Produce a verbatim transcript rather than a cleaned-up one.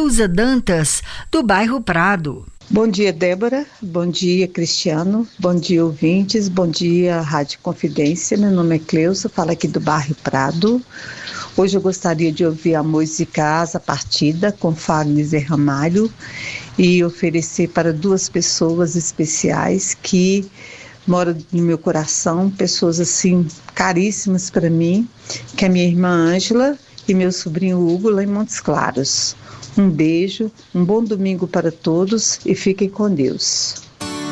Cleusa Dantas, do bairro Prado. Bom dia, Débora. Bom dia, Cristiano. Bom dia, ouvintes. Bom dia, Rádio Confidência. Meu nome é Cleusa, falo aqui do bairro Prado. Hoje eu gostaria de ouvir a música Asa Partida, com Fagner e Ramalho, e oferecer para duas pessoas especiais que moram no meu coração, pessoas assim caríssimas para mim, que é minha irmã Ângela e meu sobrinho Hugo, lá em Montes Claros. Um beijo, um bom domingo para todos e fiquem com Deus.